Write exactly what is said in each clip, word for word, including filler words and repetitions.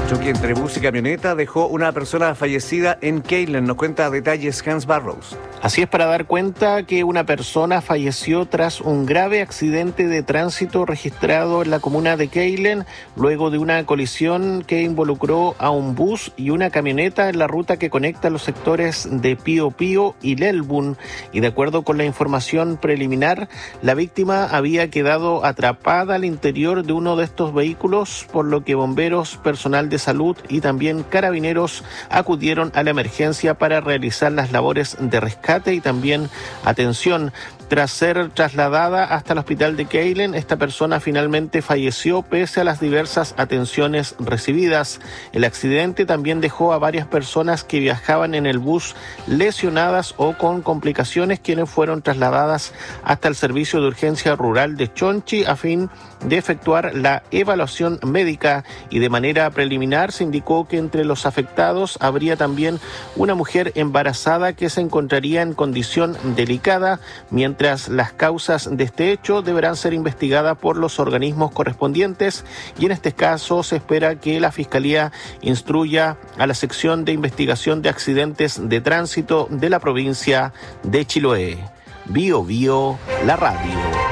Choque entre bus y camioneta dejó una persona fallecida en Keilen. Nos cuenta detalles Hans Barrows. Así es, para dar cuenta que una persona falleció tras un grave accidente de tránsito registrado en la comuna de Keilen, luego de una colisión que involucró a un bus y una camioneta en la ruta que conecta los sectores de Pío Pío y Lelbún. Y de acuerdo con la información preliminar, la víctima había quedado atrapada al interior de uno de estos vehículos, por lo que bomberos, personal de salud y también carabineros acudieron a la emergencia para realizar las labores de rescate y también atención. Tras ser trasladada hasta el hospital de Keilen, esta persona finalmente falleció pese a las diversas atenciones recibidas. El accidente también dejó a varias personas que viajaban en el bus lesionadas o con complicaciones, quienes fueron trasladadas hasta el servicio de urgencia rural de Chonchi a fin de efectuar la evaluación médica. Y de manera preliminar se indicó que entre los afectados habría también una mujer embarazada que se encontraría en condición delicada, mientras Mientras las causas de este hecho deberán ser investigadas por los organismos correspondientes, y en este caso se espera que la Fiscalía instruya a la sección de investigación de accidentes de tránsito de la provincia de Chiloé. Bio Bio, la radio.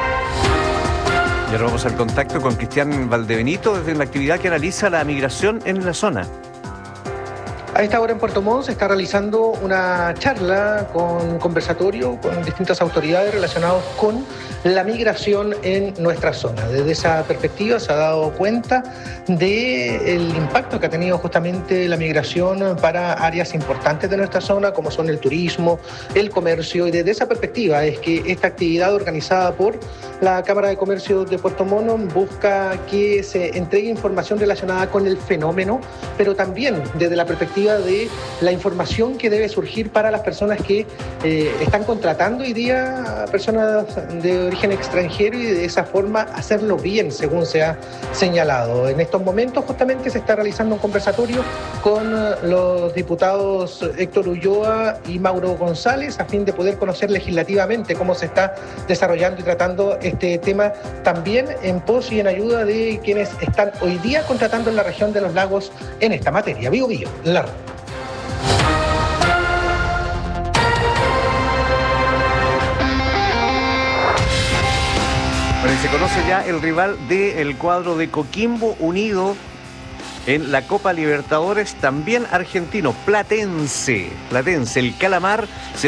Y ahora vamos al contacto con Cristian Valdebenito desde la actividad que analiza la migración en la zona. A esta hora en Puerto Montt se está realizando una charla con conversatorio con distintas autoridades relacionadas con la migración en nuestra zona. Desde esa perspectiva se ha dado cuenta del impacto que ha tenido justamente la migración para áreas importantes de nuestra zona, como son el turismo, el comercio, y desde esa perspectiva es que esta actividad organizada por la Cámara de Comercio de Puerto Montt busca que se entregue información relacionada con el fenómeno, pero también desde la perspectiva de la información que debe surgir para las personas que eh, están contratando hoy día a personas de origen extranjero, y de esa forma hacerlo bien, según se ha señalado. En estos momentos justamente se está realizando un conversatorio con los diputados Héctor Ulloa y Mauro González a fin de poder conocer legislativamente cómo se está desarrollando y tratando este tema, también en pos y en ayuda de quienes están hoy día contratando en la región de los lagos en esta materia. Bio Bio, la radio. Bueno, y se conoce ya el rival del cuadro de Coquimbo Unido en la Copa Libertadores, también argentino, Platense. Platense, el Calamar. Se